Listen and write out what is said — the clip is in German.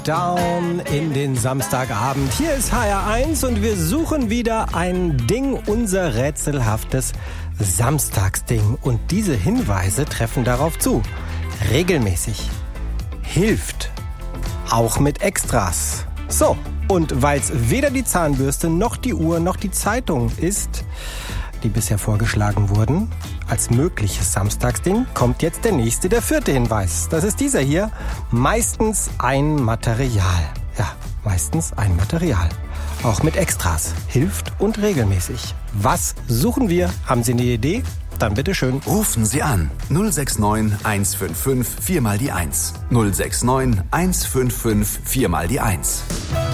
Down in den Samstagabend. Hier ist HR1 und wir suchen wieder ein Ding, unser rätselhaftes Samstagsding. Und diese Hinweise treffen darauf zu. Regelmäßig. Hilft. Auch mit Extras. So, und weil es weder die Zahnbürste noch die Uhr noch die Zeitung ist, die bisher vorgeschlagen wurden, als mögliches Samstagsding, kommt jetzt der vierte Hinweis. Das ist dieser hier. Meistens ein Material. Ja, meistens ein Material. Auch mit Extras. Hilft und regelmäßig. Was suchen wir? Haben Sie eine Idee? Dann bitteschön. Rufen Sie an. 069 155 4 mal die 1. 069 155 4 mal die 1.